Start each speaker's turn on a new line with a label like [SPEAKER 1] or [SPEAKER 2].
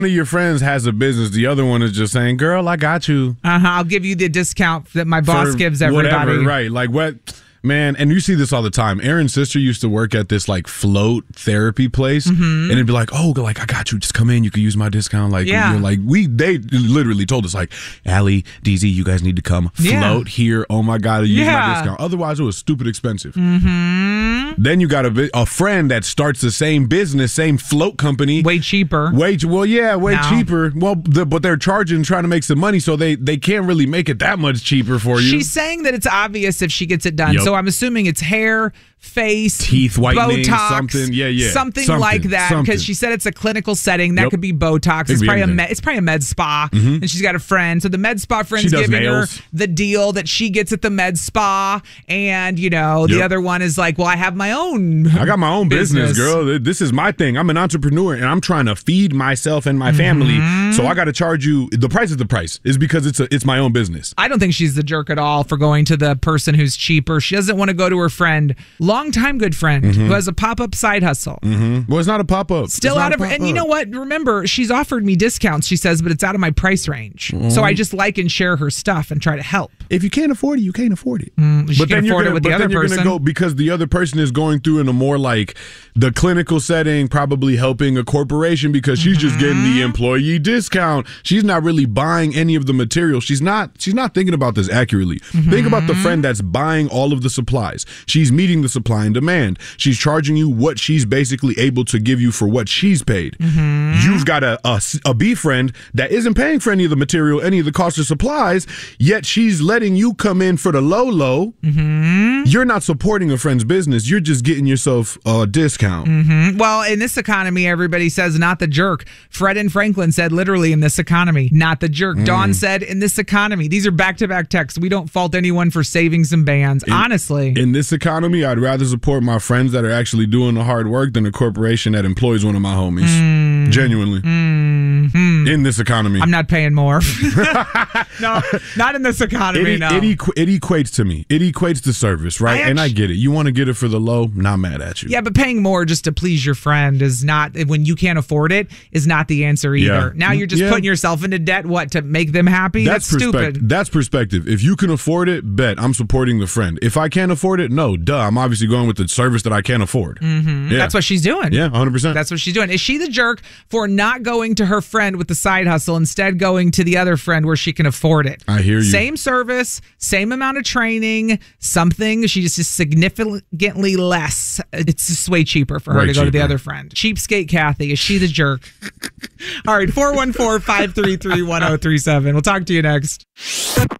[SPEAKER 1] of your friends has a business, the other one is just saying, girl, I got you.
[SPEAKER 2] I'll give you the discount that my boss gives everybody.
[SPEAKER 1] Whatever, right. Like what? Man, and you see this all the time. Aaron's sister used to work at this like float therapy place, and it'd be like, "Oh, like I got you. Just come in. You can use my discount." Like,
[SPEAKER 2] yeah.
[SPEAKER 1] like they literally told us like, "Allie, DZ, you guys need to come float here. Oh my God, use my discount." Otherwise, it was stupid expensive. Then you got a friend that starts the same business, same float company,
[SPEAKER 2] way cheaper.
[SPEAKER 1] Cheaper. Well, but they're charging, trying to make some money, so they can't really make it that much cheaper for you.
[SPEAKER 2] She's saying that it's obvious if she gets it done. Yep. So I'm assuming it's hair, face,
[SPEAKER 1] teeth whitening,
[SPEAKER 2] Botox,
[SPEAKER 1] something
[SPEAKER 2] like that. Because she said it's a clinical setting. That could be Botox. It's probably a med spa, and she's got a friend. So the med spa friend's giving her the deal that she gets at the med spa, and the other one is like, well, I have my own.
[SPEAKER 1] I got my own business, girl. This is my thing. I'm an entrepreneur, and I'm trying to feed myself and my family. So I got to charge you. The price is the price. Is because it's my own business.
[SPEAKER 2] I don't think she's the jerk at all for going to the person who's cheaper. She doesn't want to go to her friend. Longtime good friend who has a pop-up side hustle.
[SPEAKER 1] Well, it's not a pop-up.
[SPEAKER 2] Still out of her. And you know what? Remember, she's offered me discounts, she says, but it's out of my price range. So I just like and share her stuff and try to help.
[SPEAKER 1] If you can't afford it, you can't afford it.
[SPEAKER 2] But then you're going to
[SPEAKER 1] go because the other person is going through in a more like the clinical setting, probably helping a corporation because she's just getting the employee discount. She's not really buying any of the material. She's not thinking about this accurately. Think about the friend that's buying all of the supplies. She's meeting the supply and demand. She's charging you what she's basically able to give you for what she's paid. You've got a B friend that isn't paying for any of the material, any of the cost of supplies, yet she's letting you come in for the low. You're not supporting a friend's business. You're just getting yourself a discount.
[SPEAKER 2] Well, in this economy, everybody says not the jerk. Fred and Franklin said literally in this economy, not the jerk. Dawn said in this economy. These are back-to-back texts. We don't fault anyone for saving some bands. Honestly.
[SPEAKER 1] In this economy, I'd rather support my friends that are actually doing the hard work than a corporation that employs one of my homies. Genuinely. In this economy.
[SPEAKER 2] I'm not paying more. No, not in this economy, no.
[SPEAKER 1] It equates to me. It equates to service, right? And I get it. You want to get it for the low, not mad at you.
[SPEAKER 2] Yeah, but paying more just to please your friend is not, when you can't afford it, is not the answer either. Yeah. Now you're just putting yourself into debt, to make them happy? That's stupid.
[SPEAKER 1] That's perspective. If you can afford it, bet. I'm supporting the friend. If I can't afford it, no, duh. I'm obviously going with the service that I can't afford. Yeah.
[SPEAKER 2] That's what she's doing.
[SPEAKER 1] Yeah, 100%.
[SPEAKER 2] That's what she's doing. Is she the jerk for not going to her friend with the side hustle, instead going to the other friend where she can afford it?
[SPEAKER 1] I hear you.
[SPEAKER 2] Same service, same amount of training, something. She just is significantly less. It's just way cheaper for her to go to the other friend. Cheapskate Kathy, is she the jerk? All right, 414-533-1037. We'll talk to you next.